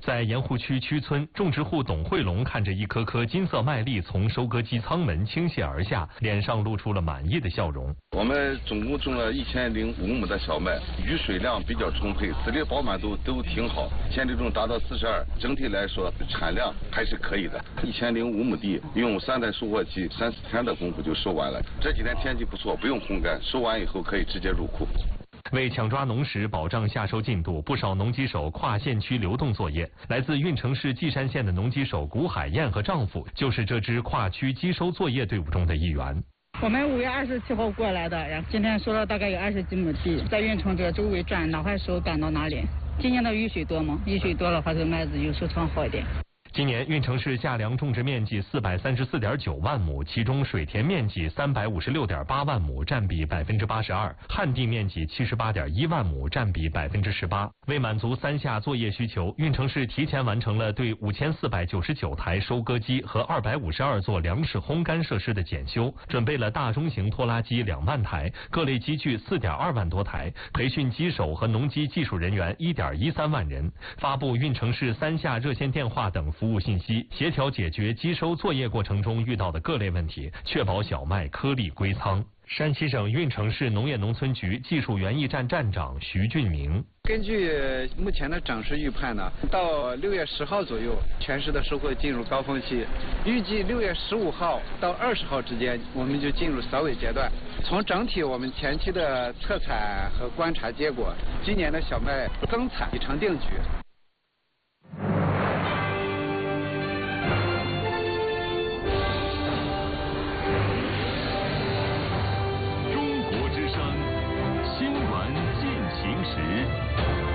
在盐湖区曲村，种植户董慧龙看着一颗颗金色麦粒从收割机舱门倾泻而下，脸上露出了满意的笑容。 我们总共种了1005亩的小麦，雨水量比较充沛，籽粒饱满度都挺好，现粒重达到42，整体来说产量还是可以的。1005亩地用3台收获机3、4天的功夫就收完了。这几天天气不错，不用烘干，收完以后可以直接入库。 为抢抓农时，保障夏收进度，不少农机手跨县区流动作业。来自运城市稷山县的农机手谷海燕和丈夫，就是这支跨区机收作业队伍中的一员。 我们5月27号过来的，然后今天收了大概有20几亩地，在运城这周围转，哪块收赶到哪里。今年的雨水多吗？雨水多的话，这个麦子有收成好一点。 今年运城市夏粮种植面积434.9万亩，其中水田面积356.8万亩，占比82%；旱地面积78.1万亩，占比18%。为满足3夏作业需求，运城市提前完成了对5499台收割机和252座粮食烘干设施的检修，准备了大中型拖拉机2万台，各类机具4.2万多台，培训机手和农机技术人员1.13万人，发布运城市3夏热线电话等服务信息，协调解决机收作业过程中遇到的各类问题，确保小麦颗粒归仓。山西省运城市农业农村局技术园艺站站长徐俊明： 根据目前的涨势预判呢，到6月10号左右，全市的收获进入高峰期。预计6月15号到20号之间，我们就进入扫尾阶段。从整体我们前期的测采和观察结果，今年的小麦增产已成定局。